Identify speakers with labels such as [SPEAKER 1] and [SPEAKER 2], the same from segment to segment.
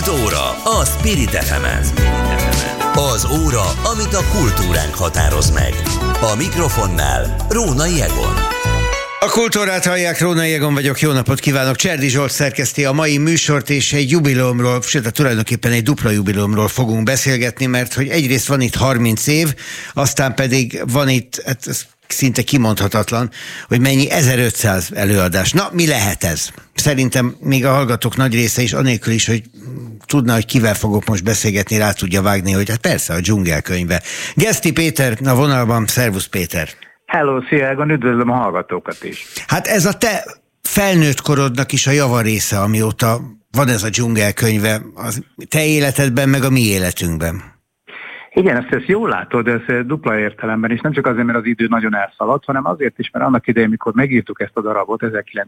[SPEAKER 1] Kultóra a Spirit FM-en. Az óra, amit a kultúránk határoz meg. A mikrofonnál Rónai Egon.
[SPEAKER 2] A Kultúrát hallják, Rónai Egon vagyok, jó napot kívánok! Cserdi Zsolt szerkeszti a mai műsort, és egy jubileumról, sőt, tulajdonképpen egy dupla jubileumról fogunk beszélgetni, mert hogy egyrészt van itt 30 év, aztán pedig van itt, hát ez szinte kimondhatatlan, hogy mennyi 1500 előadás. Na, mi lehet ez? Szerintem még a hallgatók nagy része is, anélkül is, hogy tudna, hogy kivel fogok most beszélgetni, rá tudja vágni, hogy hát persze a Dzsungelkönyve. Geszti Péter a vonalban, szervusz Péter!
[SPEAKER 3] Hello, szia Egon, üdvözlöm a hallgatókat is.
[SPEAKER 2] Hát ez a te felnőtt korodnak is a java része, amióta van ez a Dzsungelkönyve, az te életedben, meg a mi életünkben.
[SPEAKER 3] Igen, ezt jól látod, ez dupla értelemben, és nem csak azért, mert az idő nagyon elszaladt, hanem azért is, mert annak idején, mikor megírtuk ezt a darabot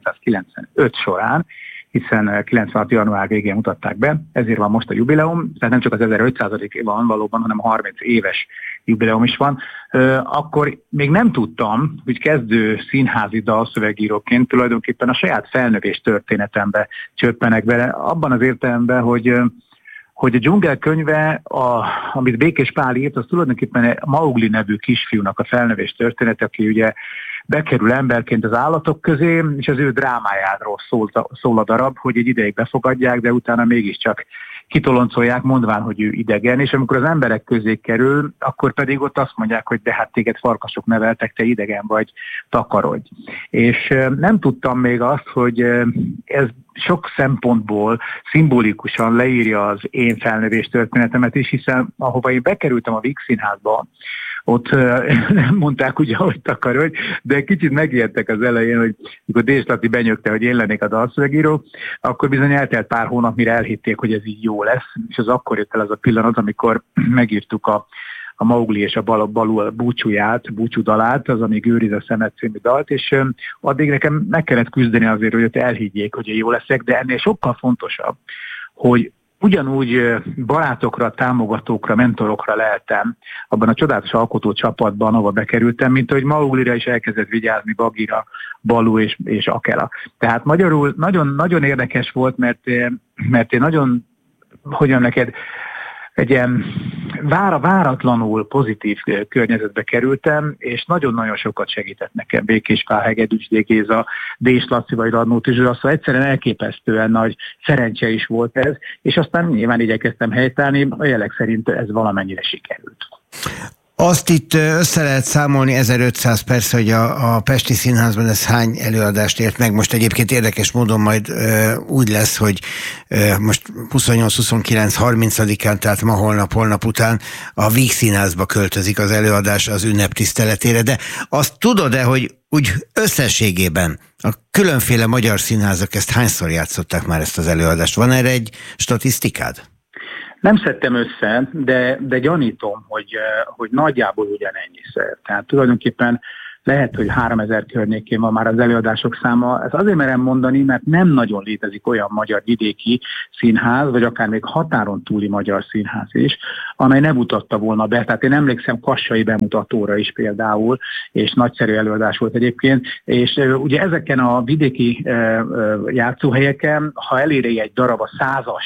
[SPEAKER 3] 1995 során, hiszen 96. január végén mutatták be, ezért van most a jubileum, tehát nem csak az 1500. van valóban, hanem a 30 éves jubileum is van. Akkor még nem tudtam, hogy kezdő színházi dalszövegíróként tulajdonképpen a saját felnövés történetembe csöppenek bele, abban az értelemben, hogy a Dzsungelkönyve, amit Békés Pál írt, az tulajdonképpen Maugli nevű kisfiúnak a felnövés történet, aki ugye bekerül emberként az állatok közé, és az ő drámájáról szól a darab, hogy egy ideig befogadják, de utána mégiscsak kitoloncolják, mondván, hogy ő idegen, és amikor az emberek közé kerül, akkor pedig ott azt mondják, hogy de hát téged farkasok neveltek, te idegen vagy, takarodj. És nem tudtam még azt, hogy ez sok szempontból szimbolikusan leírja az én felnövés történetemet is, hiszen ahova én bekerültem a Víg Színházba, ott nem mondták ugye, hogy takarodj, de kicsit megijedtek az elején, hogy mikor Dés Laci benyögte, hogy én lennék a dalszövegíró, akkor bizony eltelt pár hónap, mire elhitték, hogy ez így jó lesz, és az akkor jött el az a pillanat, amikor megírtuk a Maugli és a Balú búcsú dalát, az, amíg őriz a szemet című dalt, és addig nekem meg kellett küzdeni azért, hogy ott elhiggyék, hogy én jó leszek, de ennél sokkal fontosabb, hogy ugyanúgy barátokra, támogatókra, mentorokra leltem abban a csodálatos alkotó csapatban, ahova bekerültem, mint ahogy Mauglira is elkezdett vigyázni Bagira, Balú és Akela. Tehát magyarul nagyon érdekes volt, mert én nagyon, hogyan neked, egy ilyen váratlanul pozitív környezetbe kerültem, és nagyon-nagyon sokat segített nekem Békés Pál, Hegedűs Géza, Dés Laci vagy Radnóti Zsuzsa, szóval egyszerűen elképesztően nagy szerencse is volt ez, és aztán nyilván igyekeztem helytállni, a jelek szerint ez valamennyire sikerült.
[SPEAKER 2] Azt itt össze lehet számolni, 1500 persze, hogy a Pesti Színházban ez hány előadást ért meg. Most egyébként érdekes módon majd úgy lesz, hogy most 28, 29, 30-án, tehát ma, holnap után a Víg Színházba költözik az előadás az ünnep tiszteletére, de azt tudod-e, hogy úgy összességében a különféle magyar színházak ezt hányszor játszották már ezt az előadást? Van erre egy statisztikád?
[SPEAKER 3] Nem szedtem össze, de gyanítom, hogy nagyjából ugyanennyiszer. Tehát tulajdonképpen lehet, hogy 3000 környékén van már az előadások száma. Ezt azért merem mondani, mert nem nagyon létezik olyan magyar vidéki színház, vagy akár még határon túli magyar színház is, amely ne mutatta volna be. Tehát én emlékszem Kassai bemutatóra is például, és nagyszerű előadás volt egyébként, és ugye ezeken a vidéki játszóhelyeken, ha eléri egy darab a 100-as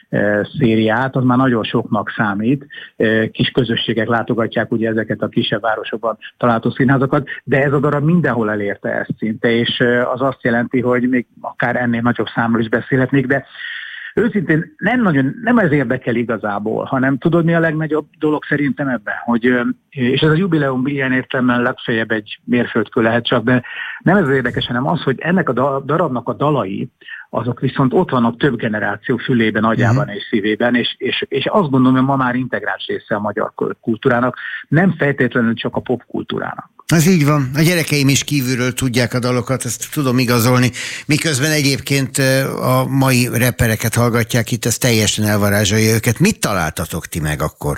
[SPEAKER 3] szériát, az már nagyon soknak számít. Kis közösségek látogatják ugye ezeket a kisebb városokban található színházakat, de ez a darab mindenhol elérte ezt szinte, és az azt jelenti, hogy még akár ennél nagyobb számról is beszélhetnék, de őszintén nem ez érdekel igazából, hanem tudod, mi a legnagyobb dolog szerintem ebben, hogy, és ez a jubileum ilyen értelemben legfeljebb egy mérföldkő lehet csak, de nem ez az érdekes, hanem az, hogy ennek a darabnak a dalai, azok viszont ott vannak több generáció fülében, agyában és szívében, és azt gondolom, hogy ma már integráns része a magyar kultúrának, nem feltétlenül csak a popkultúrának.
[SPEAKER 2] Ez így van. A gyerekeim is kívülről tudják a dalokat, ezt tudom igazolni. Miközben egyébként a mai repereket hallgatják itt, ez teljesen elvarázsolja őket. Mit találtatok ti meg akkor?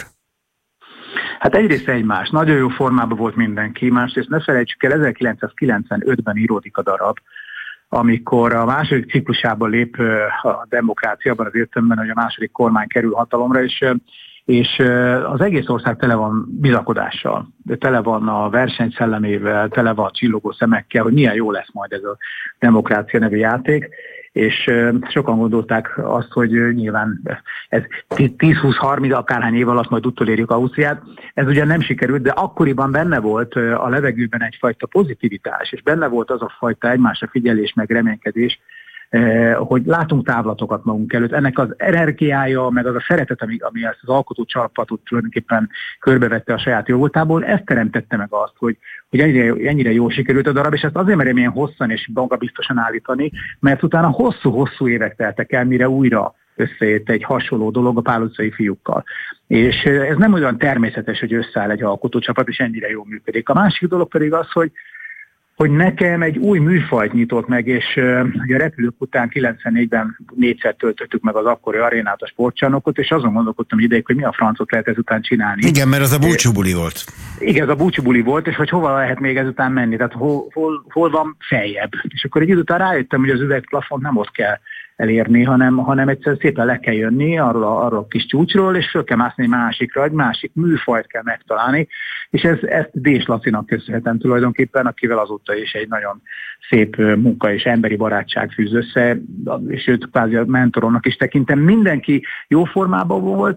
[SPEAKER 3] Hát egyrészt egymás. Nagyon jó formában volt mindenki. Másrészt ne felejtsük el, 1995-ben íródik a darab, amikor a második ciklusában lép a demokrácia, abban az értelemben, hogy a második kormány kerül hatalomra, és az egész ország tele van bizakodással, de tele van a verseny szellemével, tele van a csillogó szemekkel, hogy milyen jó lesz majd ez a demokrácia nevű játék. és sokan gondolták azt, hogy nyilván ez 10-20-30 akárhány év alatt majd utolérjük Ausztriát. Ez ugyan nem sikerült, de akkoriban benne volt a levegőben egyfajta pozitivitás, és benne volt az a fajta egymásra figyelés, meg reménykedés, hogy látunk távlatokat magunk előtt. Ennek az energiája, meg az a szeretet, ami ezt az alkotó csapatot tulajdonképpen körbevette a saját jóvoltából, ez teremtette meg azt, hogy ennyire jól sikerült a darab, és ezt azért merem ilyen hosszan és magabiztosan állítani, mert utána hosszú-hosszú évek teltek el, mire újra összejött egy hasonló dolog a Pál utcai fiúkkal. És ez nem olyan természetes, hogy összeáll egy alkotócsapat, és ennyire jól működik. A másik dolog pedig az, hogy nekem egy új műfajt nyitott meg, és ugye a repülők után 94-ben 4-szer töltöttük meg az akkori arénát, a sportcsarnokot, és azon gondolkodtam ideig, hogy mi a francot lehet ezután csinálni.
[SPEAKER 2] Igen, mert az a búcsúbuli volt. Igen,
[SPEAKER 3] az a búcsúbuli volt, és hogy hova lehet még ezután menni, tehát hol van feljebb. És akkor egy idő után rájöttem, hogy az üvegplafont nem ott kell elérni, hanem egyszerűen szépen le kell jönni arról a kis csúcsról, és föl kell mászni egy másikra, egy másik műfajt kell megtalálni, és ezt Dés Lacinak köszönhetem tulajdonképpen, akivel azóta is egy nagyon szép munka és emberi barátság fűz össze, és őt kvázi a mentoromnak is tekintem. Mindenki jó formában volt,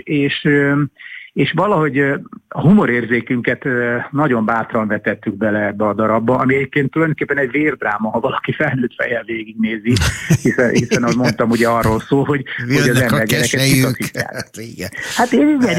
[SPEAKER 3] és valahogy a humorérzékünket nagyon bátran vetettük bele ebbe a darabba, ami egyébként tulajdonképpen egy vérdráma, ha valaki felnőtt fejjel végignézi, hiszen azt mondtam, ugye arról szól, hogy az embergereket kitaszítják. Hát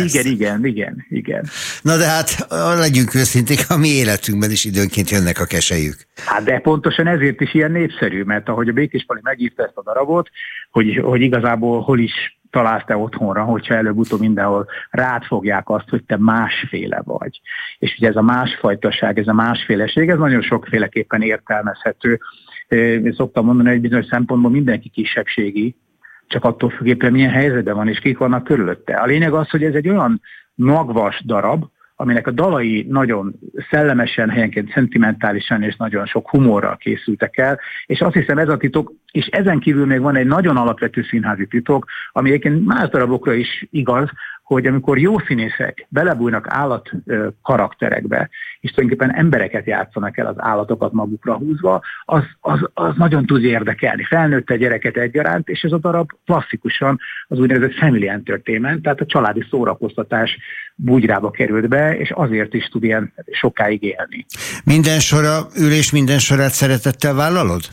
[SPEAKER 3] igen. Na
[SPEAKER 2] de hát legyünk őszinték, a mi életünkben is időnként jönnek a keselyük.
[SPEAKER 3] Hát de pontosan ezért is ilyen népszerű, mert ahogy a Békés Pali megírta ezt a darabot, hogy igazából hol is találsz te otthonra, hogyha előbb-utóbb mindenhol rád fogják azt, hogy te másféle vagy. És ugye ez a másfajtaság, ez a másféleség, ez nagyon sokféleképpen értelmezhető. Én szoktam mondani, hogy bizonyos szempontból mindenki kisebbségi, csak attól függően milyen helyzetben van, és kik vannak körülötte. A lényeg az, hogy ez egy olyan magvas darab, aminek a dalai nagyon szellemesen, helyenként szentimentálisan és nagyon sok humorral készültek el, és azt hiszem ez a titok, és ezen kívül még van egy nagyon alapvető színházi titok, ami egyébként más darabokra is igaz, hogy amikor jó színészek belebújnak állat karakterekbe, és tulajdonképpen embereket játszanak el az állatokat magukra húzva, az nagyon tud érdekelni. Felnőtte gyereket egyaránt, és ez a darab klasszikusan az úgynevezett family entertainment, tehát a családi szórakoztatás bugyrába került be, és azért is tud ilyen sokáig élni.
[SPEAKER 2] Minden sora ülés, minden sorát szeretettel vállalod?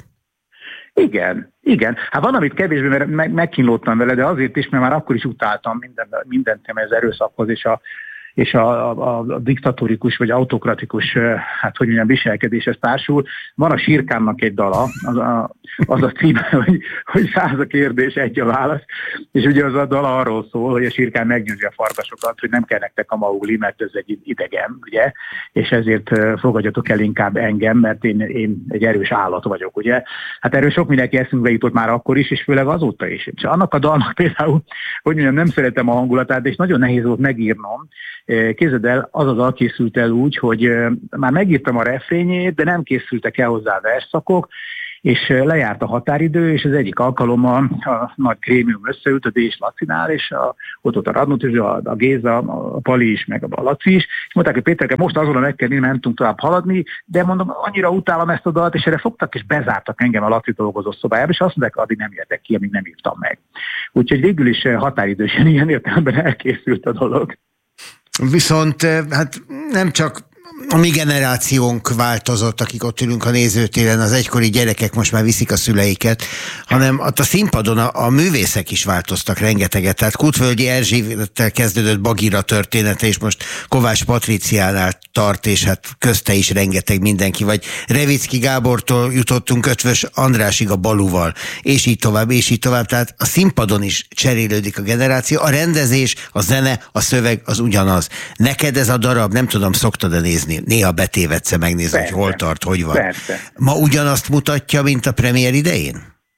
[SPEAKER 3] Igen. Hát van, amit kevésbé, mert megkínlódtam vele, de azért is, mert már akkor is utáltam mindent az erőszakhoz és a diktatórikus vagy autokratikus, hát hogy mondjam, viselkedéshez társul. Van a Sirkánnak egy dala, az a címe, hogy 100 a kérdés, egy a válasz, és ugye az a dala arról szól, hogy a Sirkán meggyőzi a farkasokat, hogy nem kell nektek a Maugli, mert ez egy idegen, ugye, és ezért fogadjatok el inkább engem, mert én egy erős állat vagyok, ugye. Hát erről sok mindenki eszünkbe jutott már akkor is, és főleg azóta is. És annak a dalnak például, hogy mondjam, nem szeretem a hangulatát, és nagyon nehéz volt megírnom. Képzeld el, az a dal készült el úgy, hogy már megírtam a refrényét, de nem készültek el hozzá versszakok, és lejárt a határidő, és az egyik alkalommal a nagy krémium összeült a Dés Lacinál, és ott a Radnóti, a Géza, a Pali is, meg a Laci is, és mondták, hogy Péterke, most azonnal meg kell, nem tudunk tovább haladni, de mondom, annyira utálom ezt a dalt, és erre fogtak, és bezártak engem a Laci dolgozó szobájába, és azt mondták, addig nem jöttek ki, amíg nem írtam meg. Úgyhogy végül is határidősen ilyen értelemben elkészült a dolog.
[SPEAKER 2] Viszont hát nem csak a mi generációnk változott, akik ott ülünk a nézőtéren, az egykori gyerekek most már viszik a szüleiket, hanem ott a színpadon a művészek is változtak rengeteget. Tehát Kútvölgyi Erzsébettel kezdődött Bagira története, és most Kovács Patriciánál tart, és hát közte is rengeteg mindenki, vagy Revicki Gábortól jutottunk Ötvös Andrásig a Balúval, és így tovább. Tehát a színpadon is cserélődik a generáció, a rendezés, a zene, a szöveg az ugyanaz. Neked ez a darab, nem tudom, szoktad-e nézni? Néha betévedsz megnézni, hogy hol tart, hogy van.
[SPEAKER 3] Persze.
[SPEAKER 2] Ma ugyanazt mutatja, mint a premier idején?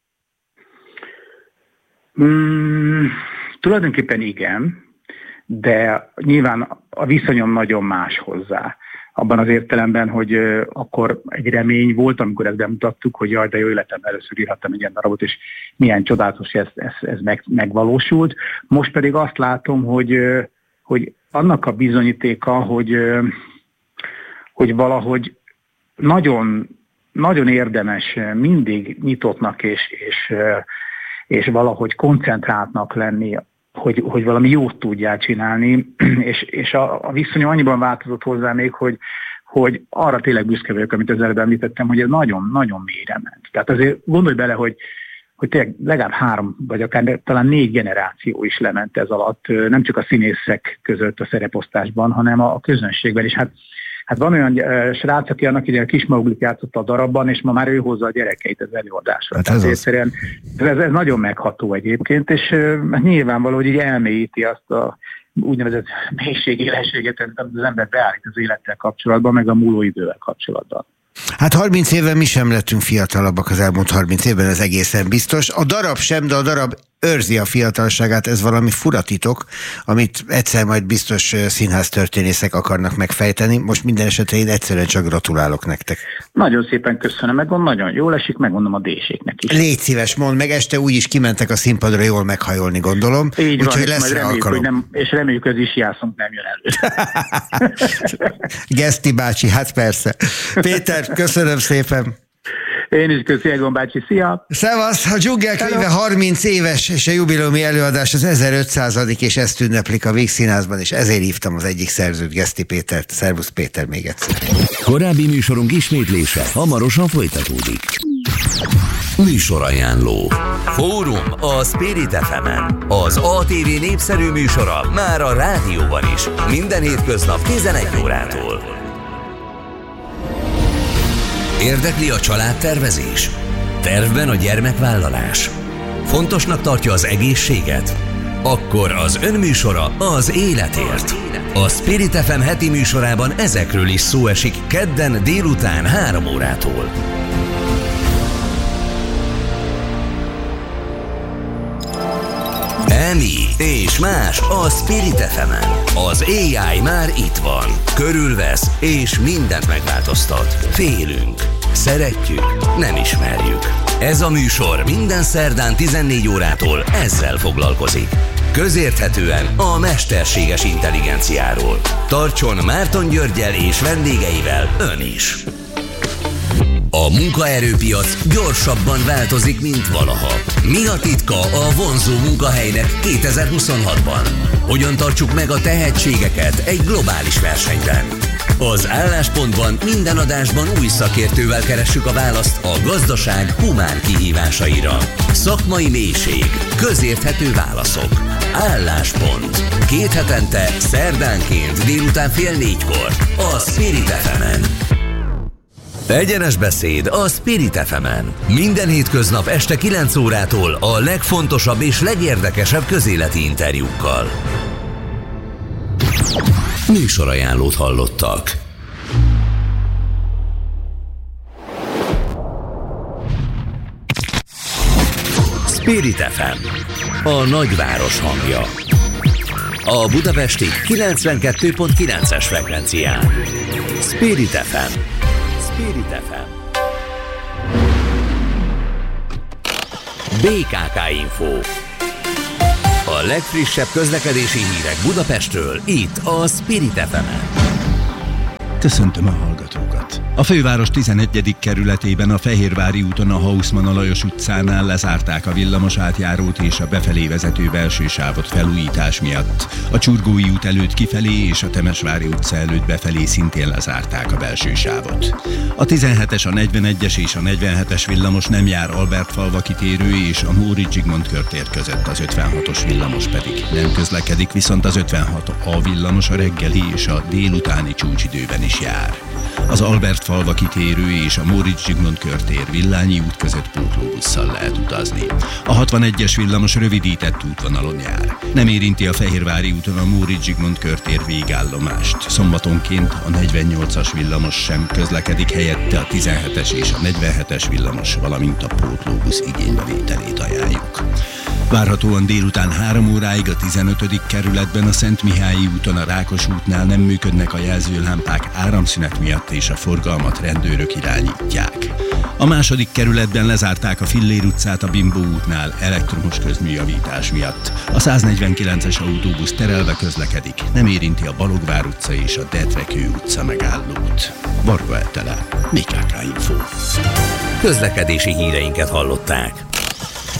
[SPEAKER 3] Tulajdonképpen igen, de nyilván a viszonyom nagyon más hozzá. Abban az értelemben, hogy akkor egy remény volt, amikor ezt bemutattuk, hogy jaj, de jó életemben először írhattam egy ilyen darabot, és milyen csodálatos, hogy ez megvalósult. Most pedig azt látom, hogy annak a bizonyítéka, hogy valahogy nagyon nagyon érdemes mindig nyitottnak és valahogy koncentráltnak lenni, hogy valami jót tudjál csinálni, és a viszonyom annyiban változott hozzá még, hogy arra tényleg büszke vagyok, amit az előbb említettem, hogy ez nagyon-nagyon mélyre ment. Tehát azért gondolj bele, hogy tényleg legalább 3, vagy akár talán 4 generáció is lement ez alatt, nem csak a színészek között a szereposztásban, hanem a közönségben is. Hát van olyan srác, aki annak idején a Kis Mauglit játszotta a darabban, és ma már ő hozza a gyerekeit az előadásra. Hát tehát egyszerűen ez nagyon megható egyébként, és nyilvánvaló, hogy így elmélyíti azt a úgynevezett mélységélességet, amit az ember beállít az élettel kapcsolatban, meg a múló idővel kapcsolatban.
[SPEAKER 2] Hát 30 éven mi sem lettünk fiatalabbak az elmúlt 30 évben, ez egészen biztos. A darab sem, de a darab őrzi a fiatalságát, ez valami fura titok, amit egyszer majd biztos színháztörténészek akarnak megfejteni. Most minden esetre én egyszerűen csak gratulálok nektek. Nagyon szépen köszönöm, megmondom, nagyon jól esik, megmondom a D-ségnek is. Légy szíves, mondd meg, este úgyis kimentek a színpadra jól meghajolni, gondolom. Így úgyhogy lesz rá alkalom.
[SPEAKER 3] És reméljük, hogy is jászunk nem jön elő.
[SPEAKER 2] Geszti bácsi, hát persze. Péter, köszönöm szépen.
[SPEAKER 3] Én is köszönöm, Egon bácsi, szia!
[SPEAKER 2] Szevasz! A Dzsungel könyve 30 éves, és a jubileumi előadás az 1500. és ezt ünneplik a Vígszínházban, és ezért hívtam az egyik szerzőt, Geszti Pétert. Szervusz Péter még egyszer.
[SPEAKER 1] Korábbi műsorunk ismétlése hamarosan folytatódik. Műsorajánló. Fórum a Spirit FM-en. Az ATV népszerű műsora már a rádióban is. Minden hétköznap 11 órától. Érdekli a családtervezés? Tervben a gyermekvállalás? Fontosnak tartja az egészséget? Akkor az önműsora az életért. A Spirit FM heti műsorában ezekről is szó esik kedden délután 3 órától. Emi és más a Spirit FM-en. Az AI már itt van. Körülvesz és mindent megváltoztat. Félünk. Szeretjük. Nem ismerjük. Ez a műsor minden szerdán 14 órától ezzel foglalkozik. Közérthetően a mesterséges intelligenciáról. Tartson Márton Györggyel és vendégeivel ön is. A munkaerőpiac gyorsabban változik, mint valaha. Mi a titka a vonzó munkahelynek 2026-ban? Hogyan tartsuk meg a tehetségeket egy globális versenyben? Az Álláspontban minden adásban új szakértővel keressük a választ a gazdaság humán kihívásaira. Szakmai mélység, közérthető válaszok. Álláspont. 2 hetente, szerdánként délután 3:30 a Spirit FM-en. Egyenes beszéd a Spirit FM-en. Minden hétköznap este 9 órától a legfontosabb és legérdekesebb közéleti interjúkkal. Műsorajánlót hallottak. Spirit FM, a nagyváros hangja. A budapesti 92.9-es frekvencián. Spirit FM. Spirit FM. BKK Info. A legfrissebb közlekedési hírek Budapestről, itt a Spirit FM-en.
[SPEAKER 4] Köszöntöm a hallgatókat! A főváros 11. kerületében a Fehérvári úton a Haussmann Alajos utcánál lezárták a villamos átjárót és a befelé vezető belső sávot felújítás miatt. A Csurgói út előtt kifelé és a Temesvári utca előtt befelé szintén lezárták a belső sávot. A 17-es, a 41-es és a 47-es villamos nem jár Albertfalva kitérő és a Móricz Zsigmond körtér között, az 56-os villamos pedig nem közlekedik, viszont az 56A villamos a reggeli és a délutáni csúcsidőben is jár. Az Albertfalva kitérő és a Móricz Zsigmond körtér Villányi út között pótlóbusszal lehet utazni. A 61-es villamos rövidített útvonalon jár. Nem érinti a Fehérvári úton a Móricz Zsigmond körtér végállomást. Szombatonként a 48-as villamos sem közlekedik, helyette a 17-es és a 47-es villamos, valamint a pótlóbusz igénybevételét ajánljuk. Várhatóan délután 3 óráig a 15. kerületben a Szentmihályi úton a Rákos útnál nem működnek a jelzőlámpák áramszünet miatt, és a forgalmat rendőrök irányítják. A 2. kerületben lezárták a Fillér utcát a Bimbó útnál elektromos közműjavítás miatt. A 149-es autóbusz terelve közlekedik, nem érinti a Balogvár utca és a Detvekő utca megállót. Varga Etele, BKK Info.
[SPEAKER 1] Közlekedési híreinket hallották.